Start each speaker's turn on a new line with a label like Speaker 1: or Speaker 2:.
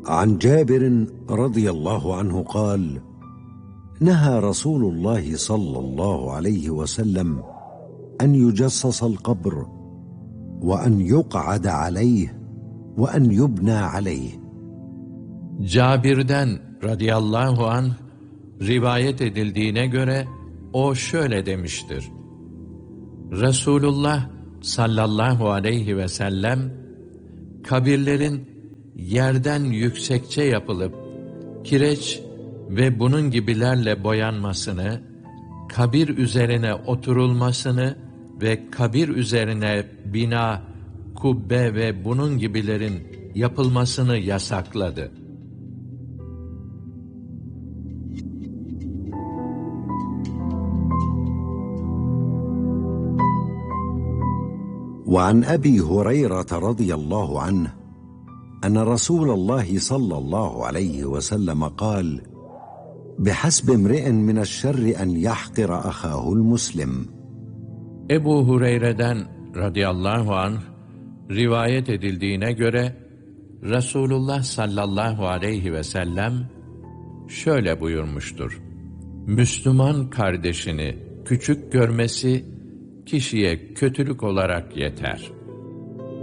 Speaker 1: عن جابر رضي الله عنه قال: نهى رسول الله صلى الله عليه وسلم أن يجصص القبر وأن يقعد عليه وأن يبنى عليه.
Speaker 2: Cabir'den radıyallahu anh rivayet edildiğine göre o şöyle demiştir: Resulullah sallallahu aleyhi ve sellem kabirlerin yerden yüksekçe yapılıp kireç ve bunun gibilerle boyanmasını, kabir üzerine oturulmasını ve kabir üzerine bina, kubbe ve bunun gibilerin yapılmasını yasakladı.
Speaker 1: وعن أبي هريرة رضي الله عنه أن رسول الله صلى الله عليه وسلم قال: بحسب امرئ من الشر أن يحقر أخاه المسلم.
Speaker 2: Ebu Hureyre'den radıyallahu anh rivayet edildiğine göre Resulullah sallallahu aleyhi ve sellem şöyle buyurmuştur: Müslüman kardeşini küçük görmesi kişiye kötülük olarak yeter.